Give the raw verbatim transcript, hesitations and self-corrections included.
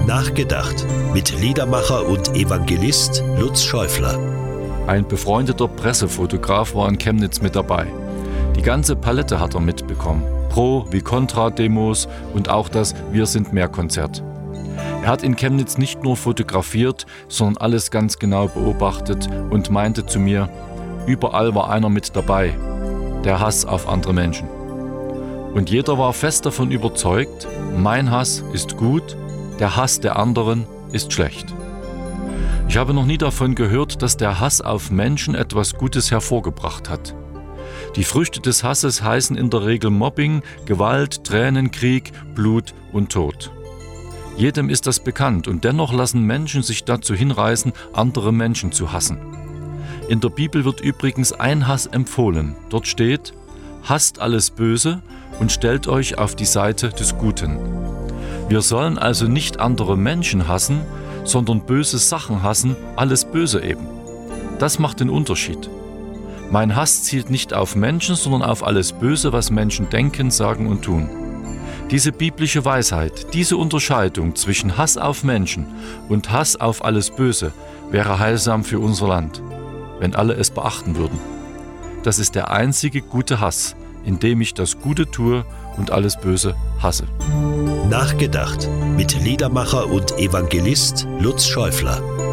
Nachgedacht mit Liedermacher und Evangelist Lutz Schäufler. Ein befreundeter Pressefotograf war in Chemnitz mit dabei. Die ganze Palette hat er mitbekommen. Pro- wie Kontra-Demos und auch das Wir sind mehr Konzert. Er hat in Chemnitz nicht nur fotografiert, sondern alles ganz genau beobachtet und meinte zu mir, überall war einer mit dabei, der Hass auf andere Menschen. Und jeder war fest davon überzeugt, mein Hass ist gut, der Hass der anderen ist schlecht. Ich habe noch nie davon gehört, dass der Hass auf Menschen etwas Gutes hervorgebracht hat. Die Früchte des Hasses heißen in der Regel Mobbing, Gewalt, Tränen, Krieg, Blut und Tod. Jedem ist das bekannt und dennoch lassen Menschen sich dazu hinreißen, andere Menschen zu hassen. In der Bibel wird übrigens ein Hass empfohlen. Dort steht, hasst alles Böse und stellt euch auf die Seite des Guten. Wir sollen also nicht andere Menschen hassen, sondern böse Sachen hassen, alles Böse eben. Das macht den Unterschied. Mein Hass zielt nicht auf Menschen, sondern auf alles Böse, was Menschen denken, sagen und tun. Diese biblische Weisheit, diese Unterscheidung zwischen Hass auf Menschen und Hass auf alles Böse wäre heilsam für unser Land, wenn alle es beachten würden. Das ist der einzige gute Hass, indem ich das Gute tue und alles Böse hasse. Nachgedacht mit Liedermacher und Evangelist Lutz Schäufler.